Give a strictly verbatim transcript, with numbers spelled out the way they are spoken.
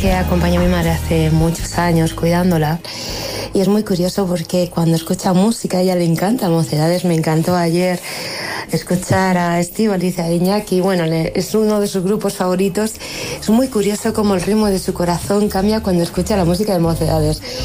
que acompañé a mi madre hace muchos años cuidándola. Y es muy curioso porque cuando escucha música a ella le encanta Mocedades. Me encantó ayer escuchar a Estíbaliz y a Iñaki. Bueno, le, es uno de sus grupos favoritos. Es muy curioso cómo el ritmo de su corazón cambia cuando escucha la música de Mocedades.